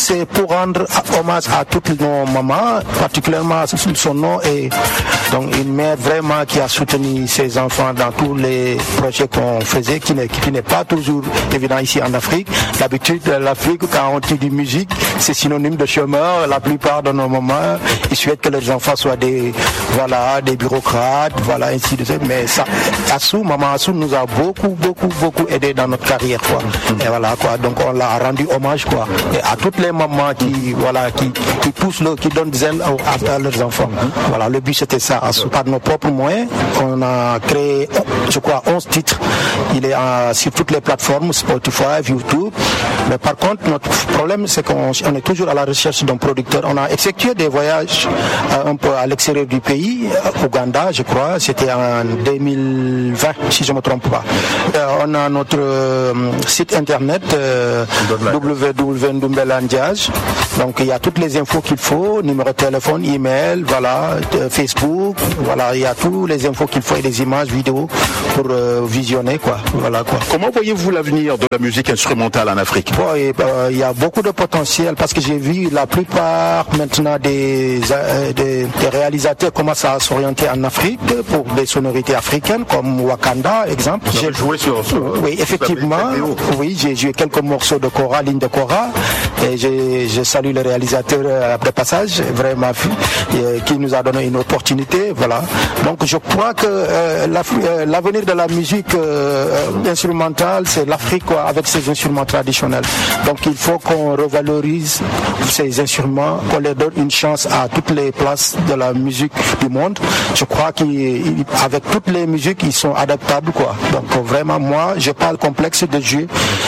c'est pour rendre hommage à toutes nos mamans, particulièrement son nom est donc une mère vraiment qui a soutenu ses enfants dans tous les projets qu'on faisait, qui n'est pas toujours évident ici en Afrique. D'habitude, l'Afrique, quand on dit musique, c'est synonyme de chômeurs. La plupart de nos mamans, ils souhaitent que leurs enfants soient des bureaucrates, ainsi de suite. Mais ça, Maman Assou nous a beaucoup aidé dans notre carrière, quoi. Et voilà, quoi. Donc on l'a rendu hommage, quoi. Et à toutes les mamans qui poussent, qui donnent des ailes à leurs enfants. Voilà, le but c'était ça. Par nos propres moyens, on a créé, je crois, 11 titres. Il est sur toutes les plateformes, Spotify, YouTube. Mais par contre, notre problème, c'est qu'on est toujours à la recherche d'un producteur. On a effectué des voyages un peu à l'extérieur du pays, Ouganda, je crois. C'était en 2020, si je ne me trompe pas. On a notre site internet www.ndumbelandiage. Donc il y a toutes les infos qu'il faut, numéro de téléphone, email, Facebook, il y a tous les infos qu'il faut et des images, vidéos pour visionner, quoi. Voilà, quoi. Comment voyez-vous l'avenir de la musique instrumentale en Afrique? Il y a beaucoup de potentiel parce que j'ai vu la plupart maintenant des réalisateurs commencent à s'orienter en Afrique pour des sonorités africaines comme Wakanda, exemple. J'ai joué sur oui, effectivement. Oui, j'ai joué quelques morceaux de Kora, ligne de Kora, et je salue le réalisateur de passage, vraiment, qui nous a donné une opportunité, voilà. Donc je crois que l'avenir de la musique instrumentale, c'est l'Afrique, quoi, avec ses instruments traditionnels. Donc il faut qu'on revalorise ces instruments, qu'on leur donne une chance à toutes les places de la musique du monde. Je crois qu'avec toutes les musiques, ils sont adaptables, quoi. Donc vraiment, moi, j'ai pas le complexe de jouer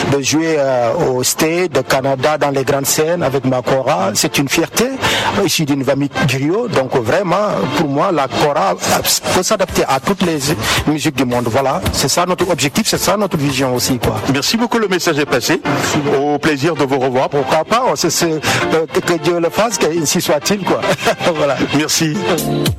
au Stade, de Canada, dans les grandes scènes avec ma Kora. C'est une fierté, issue d'une famille griot. Donc vraiment, pour moi, la Kora peut s'adapter à toutes les musiques du monde. Voilà, c'est ça notre objectif, c'est ça notre vision aussi, quoi. Merci beaucoup, le message est passé. Au plaisir de vous revoir. Pourquoi pas, que Dieu le fasse, qu'ainsi soit-il, quoi. Voilà. Merci.